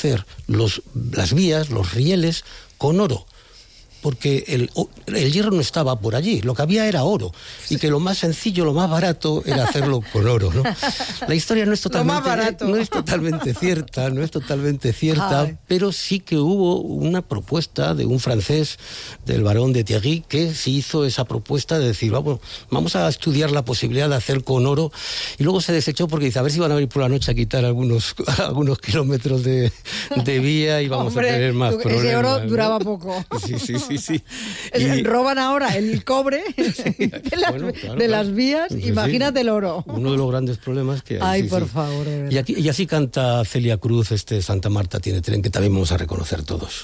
hacer las vías, los rieles, con oro. Porque el hierro no estaba por allí, lo que había era oro, y que lo más sencillo, lo más barato era hacerlo con oro, ¿no? La historia no es totalmente cierta, Ay. pero sí que hubo una propuesta de un francés, del barón de Thierry, que sí hizo esa propuesta de decir, vamos a estudiar la posibilidad de hacer con oro, y luego se desechó porque dice, a ver si van a venir por la noche a quitar algunos kilómetros de vía y vamos a tener más problemas. Ese oro, ¿no? duraba poco. Sí. Roban ahora el cobre de las vías, Sí. imagínate el oro. Uno de los grandes problemas que hay. Ay, por favor, de verdad. Y así canta Celia Cruz, Santa Marta tiene tren, que también vamos a reconocer todos.